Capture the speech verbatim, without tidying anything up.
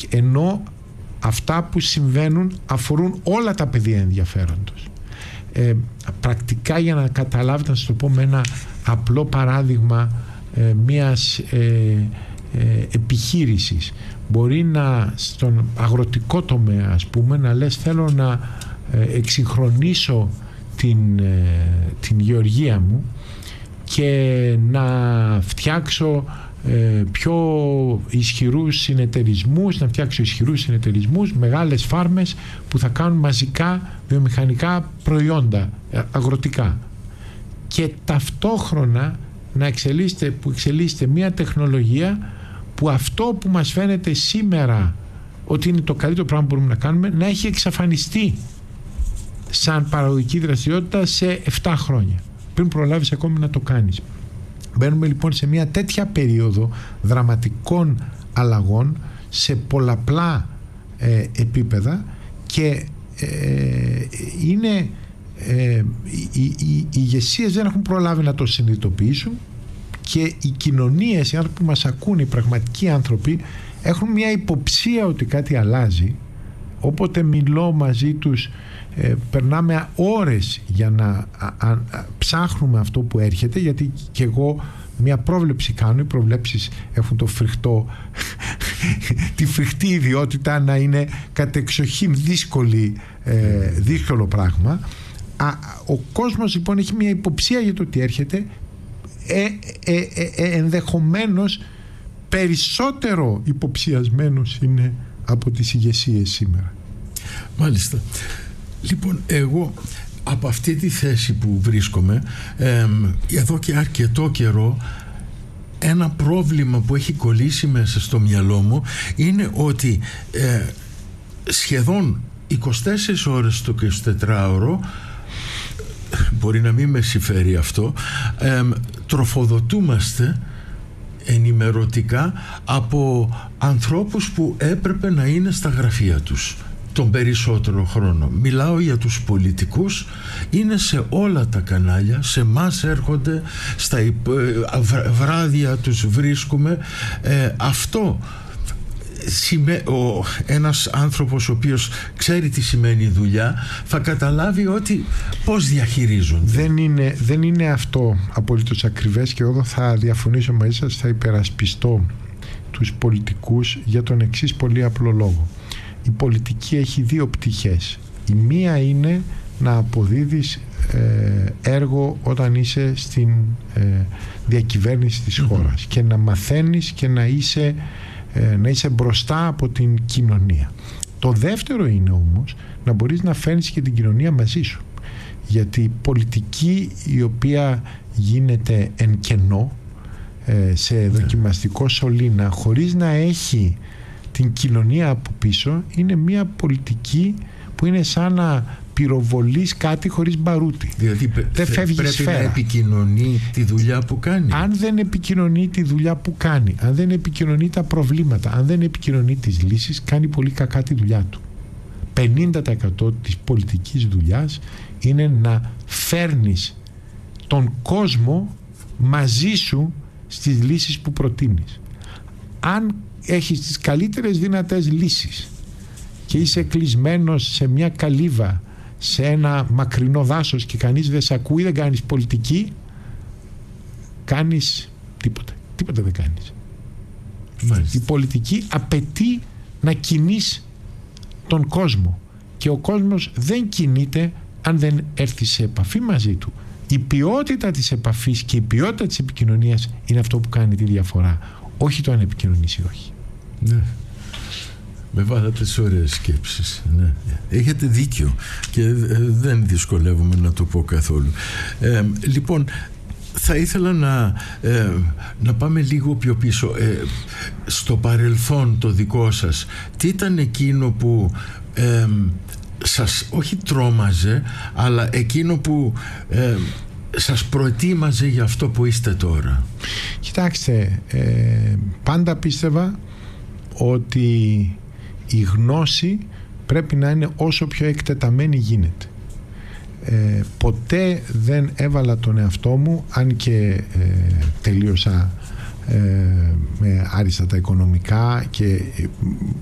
ενώ αυτά που συμβαίνουν αφορούν όλα τα πεδία ενδιαφέροντος. Ε, πρακτικά, για να καταλάβετε, να σας το πω με ένα απλό παράδειγμα ε, μιας ε, ε, επιχείρησης, μπορεί να στον αγροτικό τομέα, ας πούμε, να λες θέλω να ε, εξυγχρονίσω την, ε, την γεωργία μου και να φτιάξω ε, πιο ισχυρούς συνεταιρισμούς, να φτιάξω ισχυρούς συνεταιρισμούς, μεγάλες φάρμες που θα κάνουν μαζικά βιομηχανικά προϊόντα ε, αγροτικά, και ταυτόχρονα να εξελίσσεται, που εξελίσσεται μια τεχνολογία που αυτό που μας φαίνεται σήμερα ότι είναι το καλύτερο πράγμα που μπορούμε να κάνουμε, να έχει εξαφανιστεί σαν παραγωγική δραστηριότητα σε επτά χρόνια, πριν προλάβεις ακόμη να το κάνεις. Μπαίνουμε λοιπόν σε μια τέτοια περίοδο δραματικών αλλαγών σε πολλαπλά ε, επίπεδα, και ε, είναι ε, οι, οι, οι ηγεσίες δεν έχουν προλάβει να το συνειδητοποιήσουν, και οι κοινωνίες, οι άνθρωποι που μας ακούν, οι πραγματικοί άνθρωποι, έχουν μια υποψία ότι κάτι αλλάζει. Όποτε μιλώ μαζί τους, ε, περνάμε ώρες για να α, α, α, ψάχνουμε αυτό που έρχεται, γιατί και εγώ μια πρόβλεψη κάνω. Οι προβλέψεις έχουν το φρικτό τη φρικτή ιδιότητα να είναι κατεξοχήν δύσκολη, ε, δύσκολο πράγμα. Α, ο κόσμος λοιπόν έχει μια υποψία για το τι έρχεται, ε, ε, ε, ε, ενδεχομένως περισσότερο υποψιασμένος είναι από τις ηγεσίες σήμερα. Μάλιστα. Λοιπόν, εγώ από αυτή τη θέση που βρίσκομαι ε, εδώ και αρκετό καιρό, ένα πρόβλημα που έχει κολλήσει μέσα στο μυαλό μου είναι ότι ε, σχεδόν είκοσι τέσσερις ώρες το εικοσιτετράωρο, μπορεί να μην με συμφέρει αυτό, ε, τροφοδοτούμαστε ενημερωτικά από ανθρώπους που έπρεπε να είναι στα γραφεία τους τον περισσότερο χρόνο. Μιλάω για τους πολιτικούς, είναι σε όλα τα κανάλια, σε μας έρχονται, στα βράδια τους βρίσκουμε. ε, αυτό ο, ένας άνθρωπος ο οποίος ξέρει τι σημαίνει δουλειά θα καταλάβει ότι πώς διαχειρίζονται. Δεν είναι, δεν είναι αυτό απολύτως ακριβές, και εδώ θα διαφωνήσω μαζί σας, θα υπερασπιστώ τους πολιτικούς για τον εξής πολύ απλό λόγο. Η πολιτική έχει δύο πτυχές. Η μία είναι να αποδίδεις ε, έργο όταν είσαι στην ε, διακυβέρνηση της mm-hmm. χώρας, και να μαθαίνεις και να είσαι να είσαι μπροστά από την κοινωνία. Το δεύτερο είναι όμως να μπορείς να φέρνεις και την κοινωνία μαζί σου, γιατί η πολιτική η οποία γίνεται εν κενό, σε δοκιμαστικό σωλήνα, χωρίς να έχει την κοινωνία από πίσω, είναι μια πολιτική που είναι σαν να πυροβολείς κάτι χωρίς μπαρούτι. Δηλαδή δεν φεύγει πρέπει σφαίρα. Να επικοινωνεί τη δουλειά που κάνει. Αν δεν επικοινωνεί τη δουλειά που κάνει, αν δεν επικοινωνεί τα προβλήματα, αν δεν επικοινωνεί τις λύσεις, κάνει πολύ κακά τη δουλειά του. πενήντα τοις εκατό της πολιτικής δουλειάς είναι να φέρνεις τον κόσμο μαζί σου στις λύσεις που προτείνεις. Αν έχεις τις καλύτερες δυνατές λύσεις και είσαι κλεισμένος σε μια καλύβα, σε ένα μακρινό δάσος, και κανείς δεν σε ακούει, δεν κάνεις πολιτική, κάνεις τίποτα. Τίποτα δεν κάνεις. Μάλιστα. Η πολιτική απαιτεί να κινείς τον κόσμο, και ο κόσμος δεν κινείται αν δεν έρθει σε επαφή μαζί του. Η ποιότητα της επαφής και η ποιότητα της επικοινωνίας είναι αυτό που κάνει τη διαφορά, όχι το αν επικοινωνείς ή όχι. Ναι. Με βάλατε σε ωραίες σκέψεις. Ναι. Έχετε δίκιο και δεν δυσκολεύομαι να το πω καθόλου. Ε, λοιπόν, θα ήθελα να, ε, να πάμε λίγο πιο πίσω. Ε, στο παρελθόν το δικό σας, τι ήταν εκείνο που ε, σας όχι τρόμαζε, αλλά εκείνο που ε, σας προετοίμαζε για αυτό που είστε τώρα? Κοιτάξτε, ε, πάντα πίστευα ότι η γνώση πρέπει να είναι όσο πιο εκτεταμένη γίνεται. Ε, ποτέ δεν έβαλα τον εαυτό μου, αν και ε, τελείωσα ε, με άριστα τα οικονομικά και